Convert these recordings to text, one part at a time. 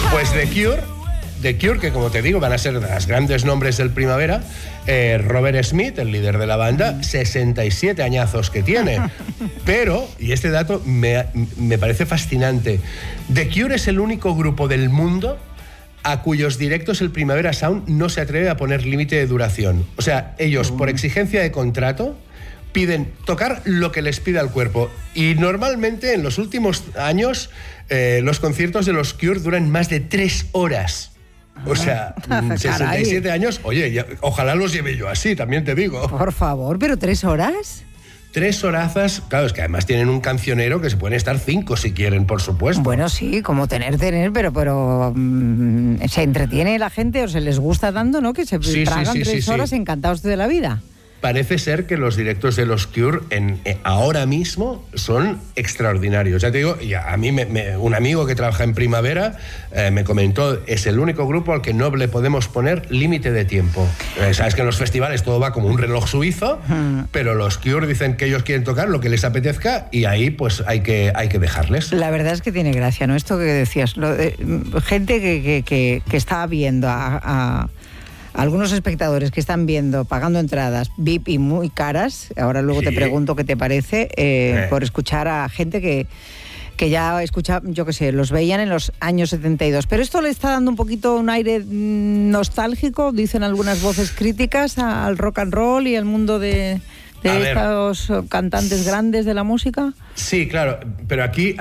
Pues The Cure, que como te digo van a ser los grandes nombres del primavera. Robert Smith, el líder de la banda, 67 añazos que tiene. Pero, y este dato me parece fascinante, The Cure es el único grupo del mundo a cuyos directos el Primavera Sound no se atreve a poner límite de duración. O sea, ellos, por exigencia de contrato, piden tocar lo que les pida el cuerpo. Y normalmente, en los últimos años, los conciertos de los Cure duran más de 3 horas. O sea, 67 años, oye, ojalá los lleve yo así, también te digo. Por favor, ¿pero 3 horas? 3 horazas, claro, es que además tienen un cancionero que se pueden estar 5 si quieren, por supuesto. Bueno, sí, como tener, pero se entretiene la gente o se les gusta tanto, ¿no? Que se tragan 3 horas encantados de la vida. Parece ser que los directos de los Cure ahora mismo son extraordinarios. Ya te digo, a mí un amigo que trabaja en Primavera me comentó, es el único grupo al que no le podemos poner límite de tiempo. Sabes que en los festivales todo va como un reloj suizo, pero los Cure dicen que ellos quieren tocar lo que les apetezca y ahí pues hay que dejarles. La verdad es que tiene gracia, ¿no? Esto que decías, gente que está viendo a algunos espectadores que están viendo, pagando entradas VIP y muy caras, ahora luego te pregunto qué te parece, por escuchar a gente que ya escucha, yo qué sé, los veían en los años 72. Pero esto le está dando un poquito un aire nostálgico, dicen algunas voces críticas al rock and roll y al mundo de estos cantantes grandes de la música. Sí, claro, pero aquí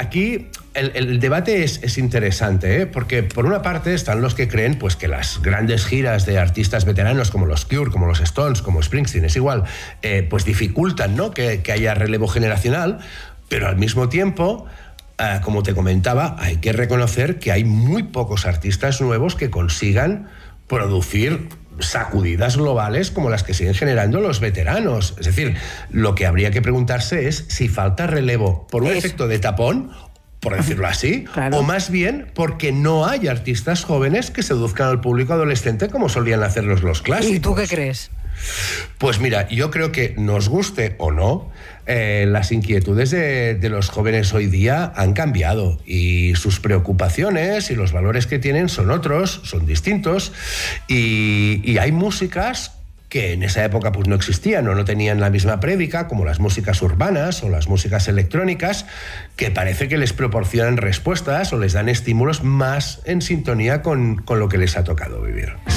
el debate es interesante, porque por una parte están los que creen pues, que las grandes giras de artistas veteranos como los Cure, como los Stones, como Springsteen, es igual, pues dificultan, ¿no? que haya relevo generacional, pero al mismo tiempo, como te comentaba, hay que reconocer que hay muy pocos artistas nuevos que consigan producir sacudidas globales como las que siguen generando los veteranos. Es decir, lo que habría que preguntarse es si falta relevo por un efecto de tapón, por decirlo así, claro, o más bien porque no hay artistas jóvenes que seduzcan al público adolescente como solían hacerlos los clásicos. ¿Y tú qué crees? Pues mira, yo creo que nos guste o no, las inquietudes de los jóvenes hoy día han cambiado y sus preocupaciones y los valores que tienen son otros, son distintos, y hay músicas que en esa época pues no existían o no tenían la misma prédica, como las músicas urbanas o las músicas electrónicas, que parece que les proporcionan respuestas o les dan estímulos más en sintonía con lo que les ha tocado vivir.